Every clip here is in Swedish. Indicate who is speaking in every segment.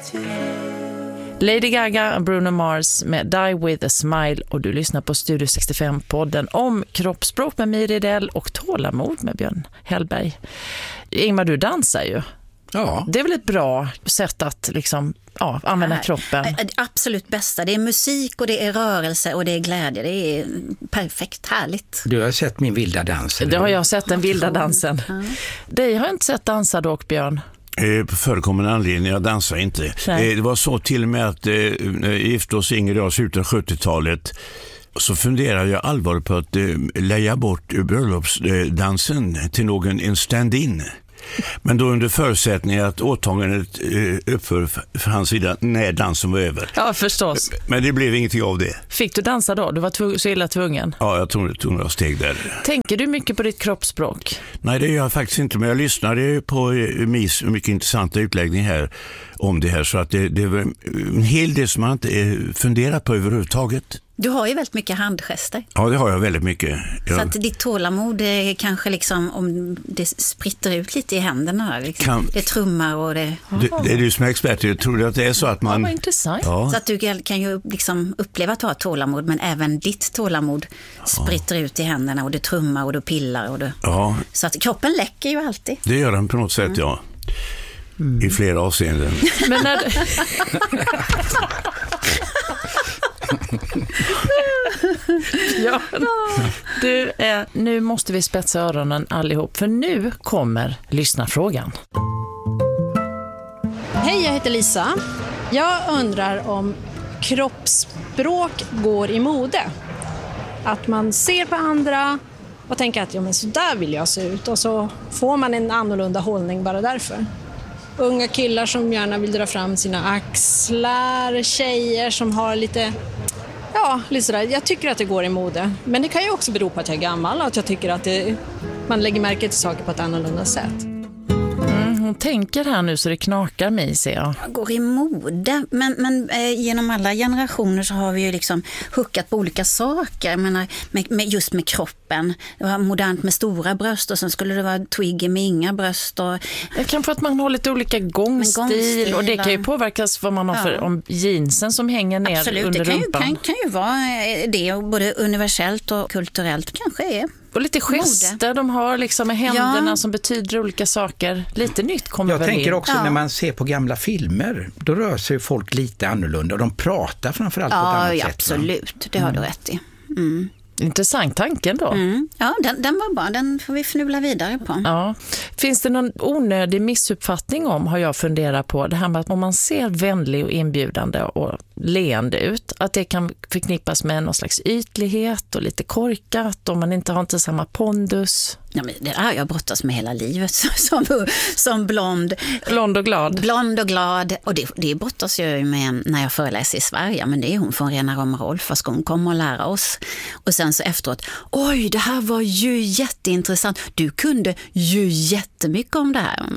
Speaker 1: Lady Gaga och Bruno Mars med Die With A Smile, och du lyssnar på Studio 65-podden om kroppsspråk med Miri Dell och tålamod med Björn Hellberg. Ingmar, du dansar ju.
Speaker 2: Ja.
Speaker 1: Det är väl ett bra sätt att liksom, använda kroppen?
Speaker 3: Det absolut bästa. Det är musik och det är rörelse och det är glädje. Det är perfekt, härligt.
Speaker 2: Du har sett min vilda dans?
Speaker 1: Det har jag sett, den vilda dansen. Dig har jag inte sett dansa dock, Björn.
Speaker 4: På förekommande anledning, jag dansar inte. Det var så till och med att gifte oss Inger och jag i slutet av 70-talet, så funderade jag allvarligt på att lägga bort bröllopsdansen till en stand-in. Men då under förutsättning att åtagandet uppför för hans sida när dansen var över.
Speaker 1: Ja, förstås.
Speaker 4: Men det blev ingenting av det.
Speaker 1: Fick du dansa då? Du var så illa tvungen.
Speaker 4: Ja, jag tog några steg där.
Speaker 1: Tänker du mycket på ditt kroppsspråk?
Speaker 4: Nej, det gör jag faktiskt inte. Men jag lyssnade på Mis mycket intressanta utläggning här om det här. Så att det var en hel del som man inte funderat på överhuvudtaget.
Speaker 3: Du har ju väldigt mycket handgester.
Speaker 4: Ja, det har jag väldigt mycket.
Speaker 3: Så att ditt tålamod är kanske liksom, om det spritter ut lite i händerna. Liksom. Det trummar och det...
Speaker 4: Det är du som är expert. Jag tror att det är så att man...
Speaker 1: Ja, vad intressant.
Speaker 4: Ja.
Speaker 3: Så att du kan ju liksom uppleva att du har tålamod, men även ditt tålamod spritter ut i händerna och det trummar och det pillar. Och det...
Speaker 4: Ja.
Speaker 3: Så att kroppen läcker ju alltid.
Speaker 4: Det gör den på något sätt, ja. I flera avseenden.
Speaker 1: Men när... Ja, nu måste vi spetsa öronen allihop, för nu kommer lyssnarfrågan.
Speaker 5: Hej, jag heter Lisa. Jag undrar om kroppsspråk går i mode. Att man ser på andra och tänker att men så där vill jag se ut, och så får man en annorlunda hållning bara därför. Unga killar som gärna vill dra fram sina axlar, tjejer som har lite sådär. Jag tycker att det går i mode. Men det kan ju också bero på att jag är gammal och att jag tycker att man lägger märke till saker på ett annorlunda sätt.
Speaker 1: Hon tänker här nu så det knakar mig, ser jag.
Speaker 3: Går i mode. Men genom alla generationer så har vi ju liksom huckat på olika saker. Jag menar, just med kroppen. Det var modernt med stora bröst och sen skulle det vara twiggy med inga bröst. Och...
Speaker 1: Kanske att man har lite olika gångstil och det kan ju påverkas vad man har för om jeansen som hänger ner. Absolut, under rumpan.
Speaker 3: Absolut, det kan ju vara det, både universellt och kulturellt kanske är.
Speaker 1: Och lite gester de har liksom med händerna som betyder olika saker. Lite nytt kommer väl in.
Speaker 2: Jag tänker också när man ser på gamla filmer, då rör sig folk lite annorlunda och de pratar framförallt på ett annat sätt.
Speaker 3: Ja, absolut. Det har du rätt i. Mm.
Speaker 1: Intressant tanken då.
Speaker 3: Ja, den var bra. Den får vi fnula vidare på.
Speaker 1: Ja. Finns det någon onödig missuppfattning om, har jag funderat på, det här med att om man ser vänlig och inbjudande och leende ut, att det kan förknippas med någon slags ytlighet och lite korkat, om man inte har samma pondus.
Speaker 3: Ja, men det har jag brottats med hela livet som blond.
Speaker 1: Blond och glad.
Speaker 3: Blond och glad. Och det brottas jag med när jag föreläser i Sverige. Men det är hon från Rena Roma Rolf. Vad ska hon komma och lära oss? Och sen så efteråt, oj, det här var ju jätteintressant. Du kunde ju jättemycket om det här.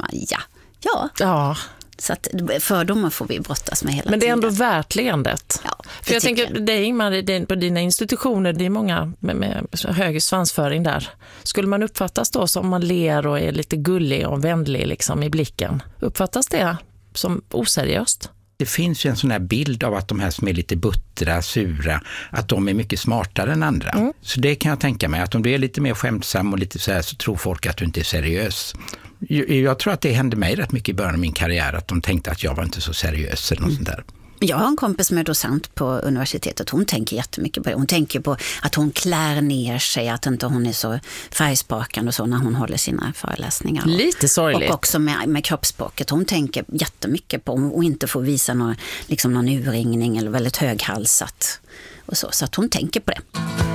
Speaker 3: Ja. Så att fördomar får vi brottas med hela tiden.
Speaker 1: Men det är ändå värt leendet.
Speaker 3: Ja,
Speaker 1: för jag tänker, det är Ingmar, på dina institutioner, det är många med hög svansföring där. Skulle man uppfattas då som man ler och är lite gullig och vänlig liksom i blicken? Uppfattas det som oseriöst?
Speaker 2: Det finns ju en sån här bild av att de här som är lite buttra, sura, att de är mycket smartare än andra. Så det kan jag tänka mig, att om du är lite mer skämtsam och lite så här, så tror folk att du inte är seriös. Jag tror att det hände mig rätt mycket i början av min karriär, att de tänkte att jag var inte så seriös eller något sånt där.
Speaker 3: Jag har en kompis som är docent på universitetet. Hon tänker jättemycket på det. Hon tänker på att hon klär ner sig, att inte hon är så färgsprakande och så när hon håller sina föreläsningar.
Speaker 1: Lite sorgligt.
Speaker 3: Och också med kroppsspråket. Hon tänker jättemycket på att inte få visa någon urringning eller väldigt höghalsat och så att hon tänker på det.